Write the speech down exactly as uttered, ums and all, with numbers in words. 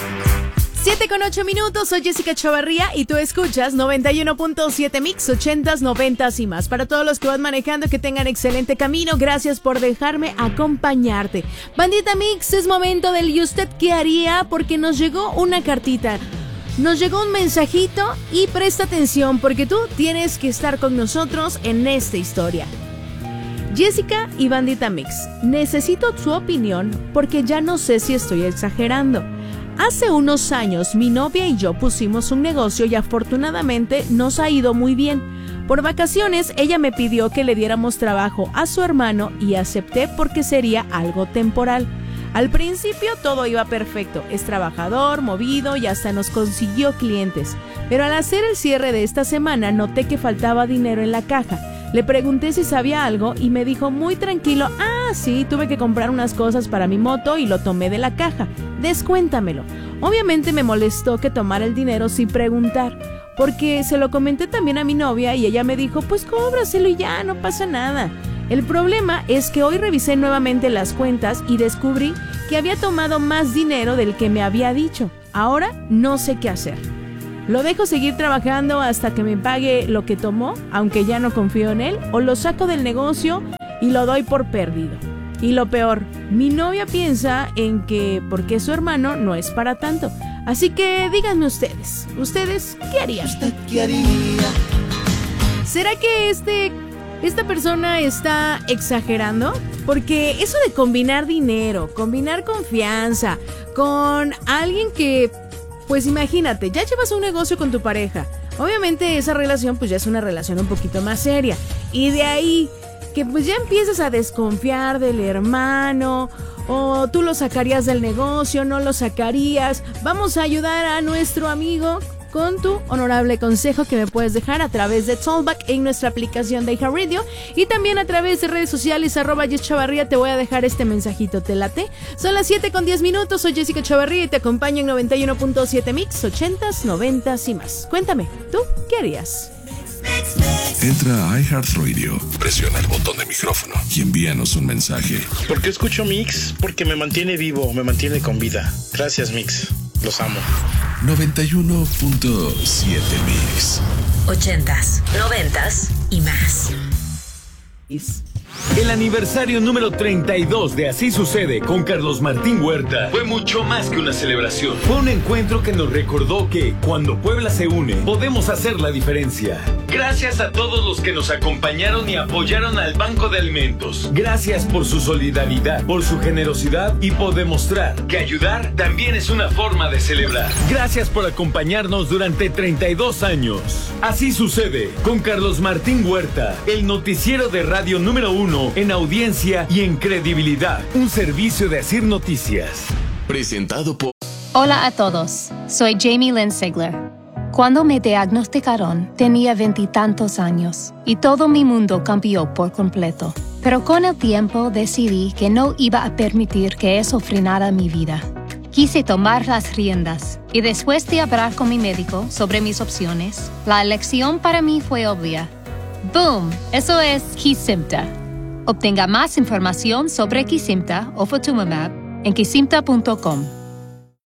siete con ocho minutos, soy Jessica Chavarría y tú escuchas noventa y uno punto siete Mix, ochentas, noventas y más. Para todos los que van manejando, que tengan excelente camino. Gracias por dejarme acompañarte. Bandita Mix, es momento del ¿y usted qué haría? Porque nos llegó una cartita. Nos llegó un mensajito y presta atención porque tú tienes que estar con nosotros en esta historia. Jessica y Bandita Mix, necesito su opinión porque ya no sé si estoy exagerando. Hace unos años mi novia y yo pusimos un negocio y afortunadamente nos ha ido muy bien. Por vacaciones ella me pidió que le diéramos trabajo a su hermano y acepté porque sería algo temporal. Al principio todo iba perfecto, es trabajador, movido y hasta nos consiguió clientes. Pero al hacer el cierre de esta semana noté que faltaba dinero en la caja. Le pregunté si sabía algo y me dijo muy tranquilo, ah, sí, tuve que comprar unas cosas para mi moto y lo tomé de la caja, descuéntamelo. Obviamente me molestó que tomara el dinero sin preguntar, porque se lo comenté también a mi novia y ella me dijo, pues cóbraselo y ya, no pasa nada. El problema es que hoy revisé nuevamente las cuentas y descubrí que había tomado más dinero del que me había dicho. Ahora no sé qué hacer. ¿Lo dejo seguir trabajando hasta que me pague lo que tomó, aunque ya no confío en él? ¿O lo saco del negocio y lo doy por perdido? Y lo peor, mi novia piensa en que porque es su hermano no es para tanto. Así que díganme ustedes, ¿ustedes qué harían? ¿Usted qué haría? ¿Será que este, esta persona está exagerando? Porque eso de combinar dinero, combinar confianza con alguien que... Pues imagínate, ya llevas un negocio con tu pareja. Obviamente esa relación pues ya es una relación un poquito más seria. Y de ahí que pues ya empiezas a desconfiar del hermano. O tú lo sacarías del negocio, no lo sacarías. Vamos a ayudar a nuestro amigo con tu honorable consejo que me puedes dejar a través de Talkback en nuestra aplicación de iHeartRadio y también a través de redes sociales arroba Jess Chavarría. Te voy a dejar este mensajito, ¿te late? Son las siete con diez minutos, soy Jessica Chavarría y te acompaño en noventa y uno punto siete Mix, ochentas, noventas y más. Cuéntame, ¿tú qué harías? Entra a iHeartRadio, presiona el botón de micrófono y envíanos un mensaje. ¿Por qué escucho Mix? Porque me mantiene vivo, me mantiene con vida. Gracias, Mix. Los amo. noventa y uno punto siete Mix. Ochentas, noventas y más. El aniversario número treinta y dos de Así Sucede con Carlos Martín Huerta fue mucho más que una celebración. Fue un encuentro que nos recordó que cuando Puebla se une, podemos hacer la diferencia. Gracias a todos los que nos acompañaron y apoyaron al Banco de Alimentos. Gracias por su solidaridad, por su generosidad y por demostrar que ayudar también es una forma de celebrar. Gracias por acompañarnos durante treinta y dos años. Así Sucede con Carlos Martín Huerta, el noticiero de radio número uno en audiencia y en credibilidad. Un servicio de Asir Noticias. Presentado por... Hola a todos, soy Jamie Lynn Sigler. Cuando me diagnosticaron, tenía veintitantos años y todo mi mundo cambió por completo. Pero con el tiempo decidí que no iba a permitir que eso frenara mi vida. Quise tomar las riendas y después de hablar con mi médico sobre mis opciones, la elección para mí fue obvia. ¡Boom! Eso es Kesimpta. Obtenga más información sobre Kesimpta o Ofatumumab en kesimpta punto com.